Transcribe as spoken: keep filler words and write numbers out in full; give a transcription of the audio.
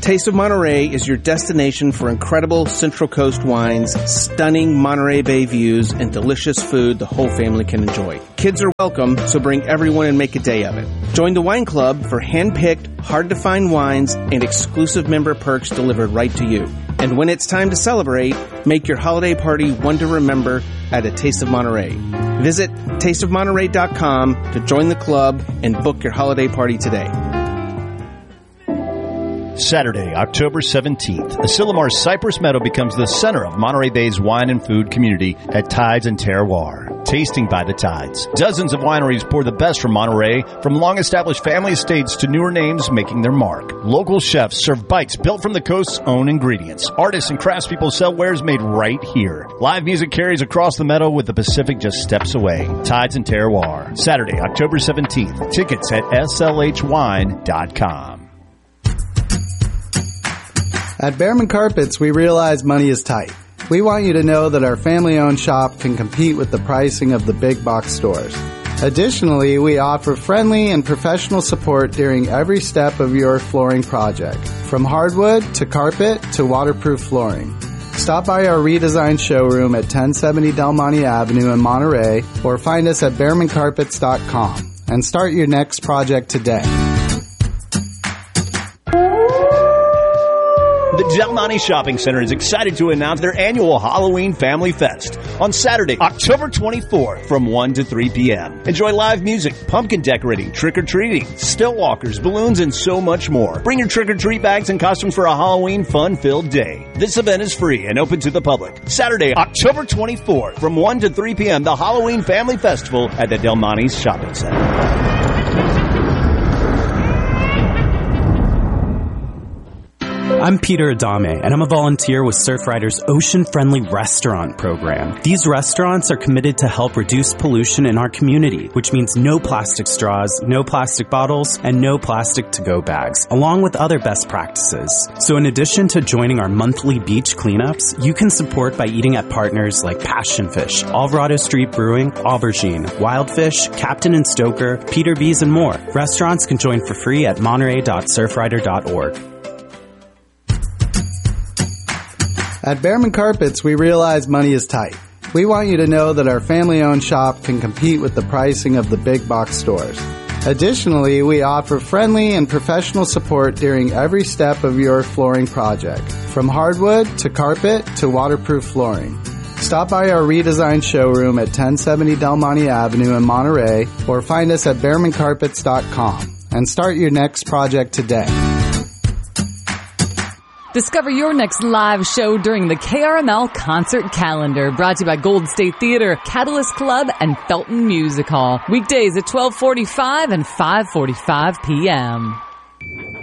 Taste of Monterey is your destination for incredible Central Coast wines, stunning Monterey Bay views, and delicious food the whole family can enjoy. Kids are welcome, so bring everyone and make a day of it. Join the wine club for hand-picked, hard-to-find wines and exclusive member perks delivered right to you. And when it's time to celebrate, make your holiday party one to remember at A Taste of Monterey. Visit taste of monterey dot com to join the club and book your holiday party today. Saturday, October seventeenth, Asilomar Cypress Meadow becomes the center of Monterey Bay's wine and food community at Tides and Terroir. Tasting by the Tides. Dozens of wineries pour the best from Monterey, from long-established family estates to newer names making their mark. Local chefs serve bites built from the coast's own ingredients. Artists and craftspeople sell wares made right here. Live music carries across the meadow with the Pacific just steps away. Tides and Terroir. Saturday, October seventeenth. Tickets at S L H wine dot com. At Behrman Carpets, we realize money is tight. We want you to know that our family-owned shop can compete with the pricing of the big box stores. Additionally, we offer friendly and professional support during every step of your flooring project, from hardwood to carpet to waterproof flooring. Stop by our redesigned showroom at ten seventy Del Monte Avenue in Monterey, or find us at behrman carpets dot com and start your next project today. The Del Monte Shopping Center is excited to announce their annual Halloween Family Fest on Saturday, October twenty-fourth from one to three p.m. Enjoy live music, pumpkin decorating, trick-or-treating, still walkers, balloons, and so much more. Bring your trick-or-treat bags and costumes for a Halloween fun-filled day. This event is free and open to the public. Saturday, October twenty-fourth from one to three p.m. The Halloween Family Festival at the Del Monte Shopping Center. I'm Peter Adame, and I'm a volunteer with Surfrider's Ocean-Friendly Restaurant program. These restaurants are committed to help reduce pollution in our community, which means no plastic straws, no plastic bottles, and no plastic to-go bags, along with other best practices. So in addition to joining our monthly beach cleanups, you can support by eating at partners like Passion Fish, Alvarado Street Brewing, Aubergine, Wildfish, Captain and Stoker, Peter B's, and more. Restaurants can join for free at monterey dot surfrider dot org. At Behrman Carpets, we realize money is tight. We want you to know that our family-owned shop can compete with the pricing of the big box stores. Additionally, we offer friendly and professional support during every step of your flooring project, from hardwood to carpet to waterproof flooring. Stop by our redesigned showroom at ten seventy Del Monte Avenue in Monterey, or find us at behrman carpets dot com and start your next project today. Discover your next live show during the K R M L Concert Calendar, brought to you by Golden State Theater, Catalyst Club, and Felton Music Hall. Weekdays at twelve forty-five and five forty-five p.m.